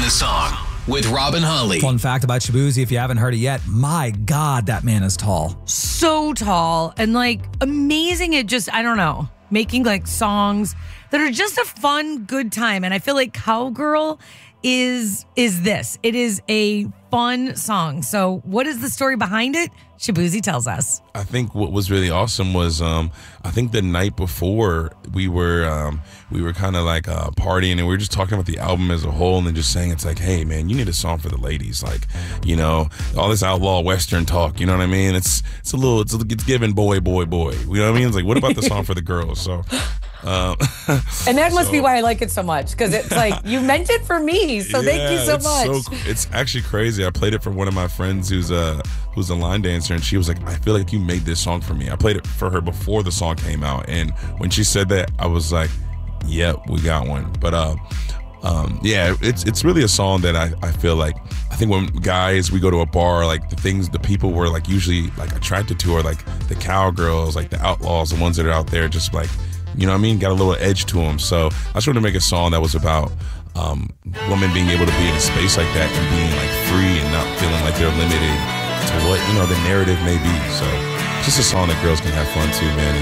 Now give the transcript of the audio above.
the Song with Robin Holly. Fun fact about Shaboozey, if you haven't heard it yet, my God, that man is tall. So tall and like amazing at just, I don't know, making like songs that are just a fun, good time. And I feel like Cowgirl is this. It is a fun song. So what is the story behind it? Shaboozey tells us. I think what was really awesome was I think the night before we were kind of like partying and we were just talking about the album as a whole and then just saying it's like, hey man, you need a song for the ladies, like, you know, all this outlaw Western talk, you know what I mean? It's giving boy. You know what I mean? It's like, what about the song for the girls? So and that must be why I like it so much, because it's like you meant it for me, so thank you so much. It's actually crazy. I played it for one of my friends who's a line dancer, and she was like, I feel like you made this song for me. I played it for her before the song came out, and when she said that, I was like, yep, we got one. But yeah, it's really a song that I feel like, I think when guys, we go to a bar, like the people we're like usually like attracted to are like the cowgirls, like the outlaws, the ones that are out there just like, you know what I mean, got a little edge to them. So I just wanted to make a song that was about women being able to be in a space like that and being like free and not feeling like they're limited to what, you know, the narrative may be. So just a song that girls can have fun to, man,